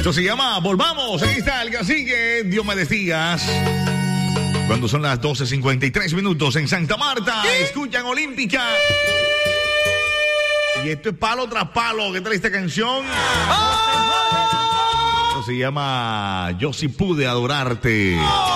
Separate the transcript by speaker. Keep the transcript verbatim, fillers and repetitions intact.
Speaker 1: Esto se llama Volvamos. Aquí está el cacique Diomedes Díaz. Cuando son las doce cincuenta y tres minutos en Santa Marta, ¿qué? Escuchan Olímpica. Y esto es palo tras palo. ¿Qué tal esta canción? ¡Oh! Esto se llama Yo sí pude adorarte. ¡Oh!